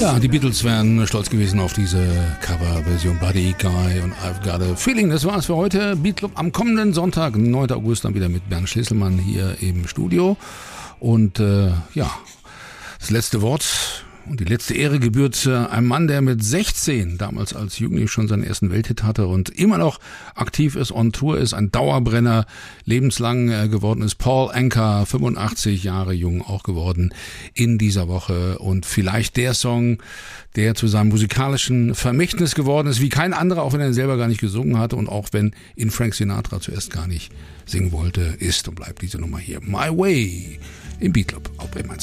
Ja, die Beatles wären stolz gewesen auf diese Coverversion Buddy Guy und I've Got a Feeling. Das war's für heute. Beat Club am kommenden Sonntag, 9. August, dann wieder mit Bernd Schlesselmann hier im Studio. Und das letzte Wort und die letzte Ehre gebührt einem Mann, der mit 16 damals als Jugendlicher schon seinen ersten Welthit hatte und immer noch aktiv ist, on Tour ist, ein Dauerbrenner, lebenslang geworden ist. Paul Anka, 85 Jahre jung auch geworden in dieser Woche. Und vielleicht der Song, der zu seinem musikalischen Vermächtnis geworden ist, wie kein anderer, auch wenn er ihn selber gar nicht gesungen hatte und auch wenn ihn Frank Sinatra zuerst gar nicht singen wollte, ist und bleibt diese Nummer hier. My Way im Beat Club auf M1.